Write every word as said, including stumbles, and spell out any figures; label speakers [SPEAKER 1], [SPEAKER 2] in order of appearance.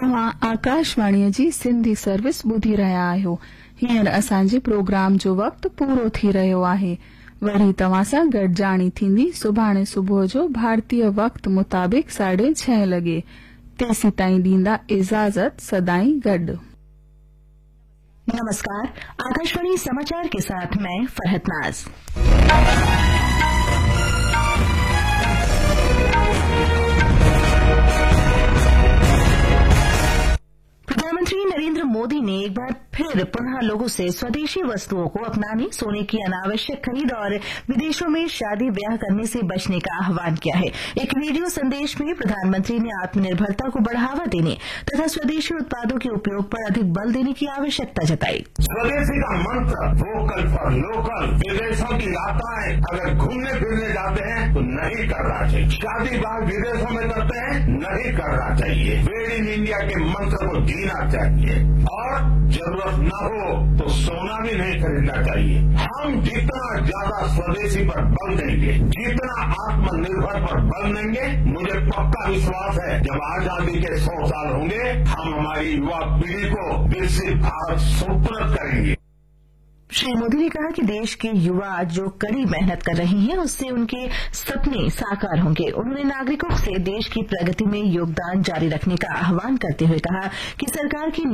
[SPEAKER 1] तव्हां आकाशवाणीअ जी सिंधी सर्विस ॿुधी रहिया आहियो। हींअर असांजे प्रोग्राम जो वक़्तु पूरो थी रहियो आहे। वरी तव्हां सां गॾिजाणी थींदी सुभाणे सुबुह जो भारतीय वक़्तु मुताबिक़ साढ़े छह लॻे। तेसी ताईं ॾींदा इजाज़त सदाईं गॾु।
[SPEAKER 2] नमस्कार, आकाशवाणी समाचार के साथ मैं फरहत नाज। प्रधानमंत्री नरेंद्र मोदी ने एक बार फिर पुनः लोगों से स्वदेशी वस्तुओं को अपनाने, सोने की अनावश्यक खरीद और विदेशों में शादी ब्याह करने से बचने का आह्वान किया है। एक वीडियो संदेश में प्रधानमंत्री ने आत्मनिर्भरता को बढ़ावा देने तथा स्वदेशी उत्पादों के उपयोग पर अधिक बल देने की आवश्यकता जताई।
[SPEAKER 3] स्वदेशी का मंत्र वोकल फॉर लोकल। विदेशों की यात्राएं अगर घूमने फिरने जाते हैं तो नहीं करना चाहिए। शादी ब्याह विदेशों में करते हैं, नहीं करना चाहिए। मेड इन इंडिया के मंत्र को जीना चाहिए और जरूरत न हो तो सोना भी नहीं खरीदना चाहिए। हम जितना ज्यादा स्वदेशी पर बल देंगे, जितना आत्मनिर्भर पर बल देंगे, मुझे पक्का विश्वास है जब आजादी के सौ साल होंगे हम हमारी युवा पीढ़ी को विकसित भारत सुपुर्द करेंगे।
[SPEAKER 2] श्री मोदी ने कहा कि देश के युवा जो कड़ी मेहनत कर रहे हैं उससे उनके सपने साकार होंगे। उन्होंने नागरिकों से देश की प्रगति में योगदान जारी रखने का आह्वान करते हुए कहा कि सरकार की